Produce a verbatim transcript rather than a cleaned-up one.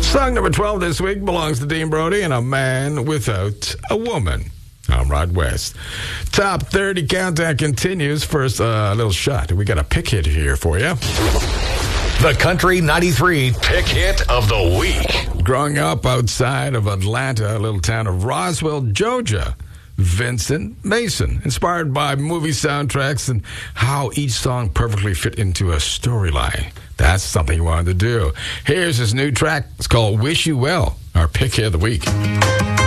Song number twelve this week belongs to Dean Brody and A Man Without a Woman. I'm Rod West. Top thirty countdown continues. First, a uh, little shot. We got a pick hit here for you. The Country ninety-three Pick Hit of the Week. Growing up outside of Atlanta, a little town of Roswell, Georgia, Vincent Mason, inspired by movie soundtracks and how each song perfectly fit into a storyline. That's something he wanted to do. Here's his new track. It's called Wish You Well, our pick hit of the week.